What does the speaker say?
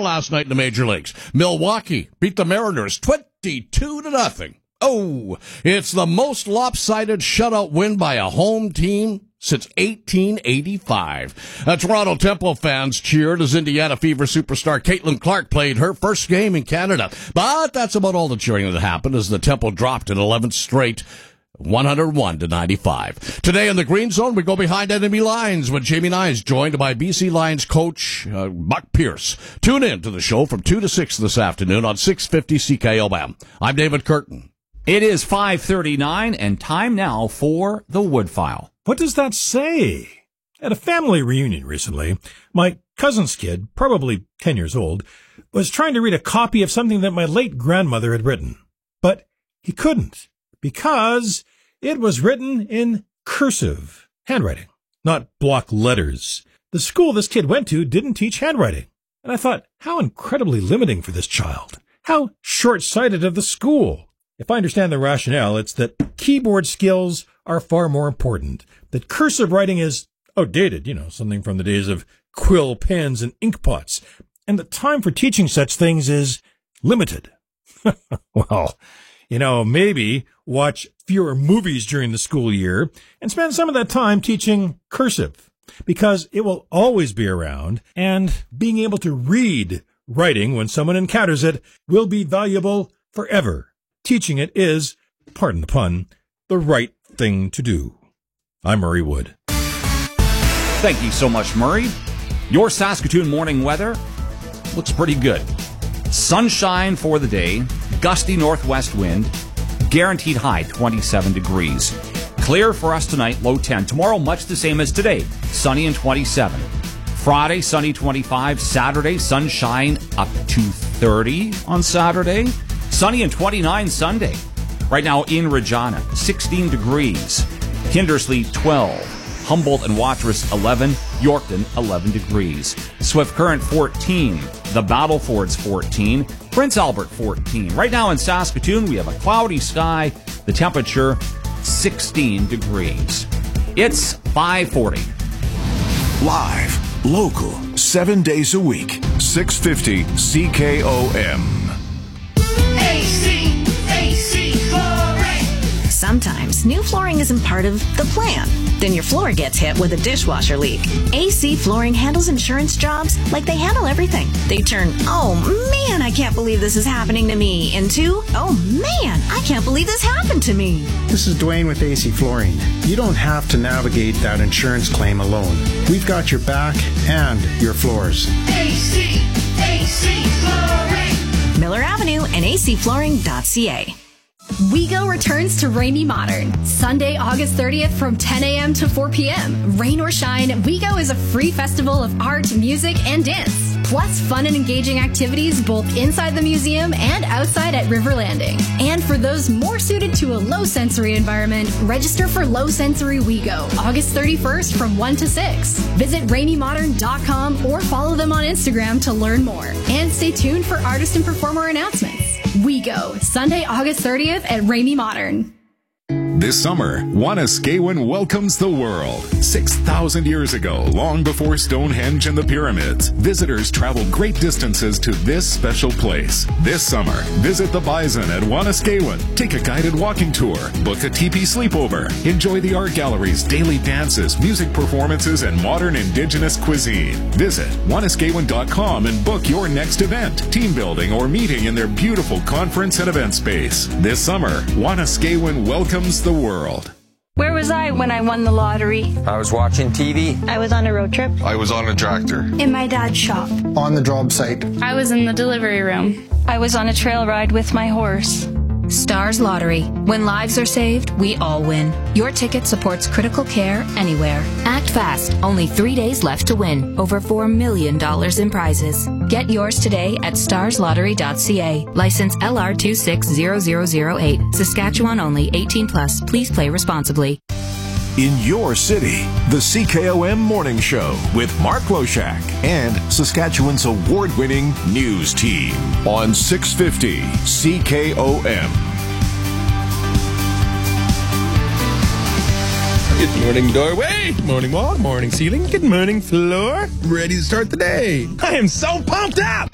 last night in the major leagues. Milwaukee beat the Mariners 22-0. Oh, it's the most lopsided shutout win by a home team since 1885. Toronto Temple fans cheered as Indiana Fever superstar Caitlin Clark played her first game in Canada. But that's about all the cheering that happened as the Temple dropped an 11th straight 101-95. Today in the Green Zone, we go behind enemy lines when Jamie Nye is joined by BC Lions coach Buck Pierce. Tune in to the show from 2 to 6 this afternoon on 650 CKOM. I'm David Curtin. It is 5:39 and time now for the Wood File. What does that say? At a family reunion recently, my cousin's kid, probably 10 years old, was trying to read a copy of something that my late grandmother had written. But he couldn't because it was written in cursive handwriting, not block letters. The school this kid went to didn't teach handwriting. And I thought, how incredibly limiting for this child. How short-sighted of the school. If I understand the rationale, it's that keyboard skills are far more important, that cursive writing is outdated, something from the days of quill pens and ink pots, and the time for teaching such things is limited. Well, maybe watch fewer movies during the school year and spend some of that time teaching cursive, because it will always be around, and being able to read writing when someone encounters it will be valuable forever. Teaching it is, pardon the pun, the right thing to do. I'm Murray Wood. Thank you so much, Murray. Your Saskatoon morning weather looks pretty good. Sunshine for the day, gusty northwest wind, guaranteed high 27 degrees. Clear for us tonight, low 10. Tomorrow, much the same as today, sunny and 27. Friday, sunny 25. Saturday, sunshine up to 30 on Saturday. Sunny and 29 Sunday. Right now in Regina, 16 degrees. Kindersley, 12. Humboldt and Watrous, 11. Yorkton, 11 degrees. Swift Current, 14. The Battlefords, 14. Prince Albert, 14. Right now in Saskatoon, we have a cloudy sky. The temperature, 16 degrees. It's 5:40. Live, local, 7 days a week. 650 CKOM. AC Flooring. Sometimes new flooring isn't part of the plan. Then your floor gets hit with a dishwasher leak. AC Flooring handles insurance jobs like they handle everything. They turn, oh man, I can't believe this is happening to me, into, oh man, I can't believe this happened to me. This is Dwayne with AC Flooring. You don't have to navigate that insurance claim alone. We've got your back and your floors. AC Flooring. Miller Avenue and acflooring.ca. WeGo returns to Ramey Modern, Sunday, August 30th from 10 a.m. to 4 p.m. Rain or shine, WeGo is a free festival of art, music, and dance. Plus fun and engaging activities both inside the museum and outside at River Landing. And for those more suited to a low-sensory environment, register for Low Sensory WeGo, August 31st from 1 to 6. Visit RameyModern.com or follow them on Instagram to learn more. And stay tuned for artist and performer announcements. WeGo, Sunday, August 30th at Ramey Modern. This summer, Wanaskewin welcomes the world. 6,000 years ago, long before Stonehenge and the pyramids, visitors traveled great distances to this special place. This summer, visit the Bison at Wanaskewin. Take a guided walking tour, book a teepee sleepover, enjoy the art galleries, daily dances, music performances, and modern indigenous cuisine. Visit Wanaskewin.com and book your next event, team building, or meeting in their beautiful conference and event space. This summer, Wanaskewin welcomes the world. Where was I when I won the lottery? I was watching TV. I was on a road trip. I was on a tractor. In my dad's shop. On the job site. I was in the delivery room. I was on a trail ride with my horse. Stars Lottery. When lives are saved, we all win. Your ticket supports critical care anywhere. Act fast. Only 3 days left to win. Over $4 million in prizes. Get yours today at starslottery.ca. License LR260008. Saskatchewan only. 18+. Please play responsibly. In your city, the CKOM Morning Show with Mark Loshak and Saskatchewan's award-winning news team on 650 CKOM. Good morning, doorway. Good morning, wall. Good morning, ceiling. Good morning, floor. Ready to start the day. I am so pumped up.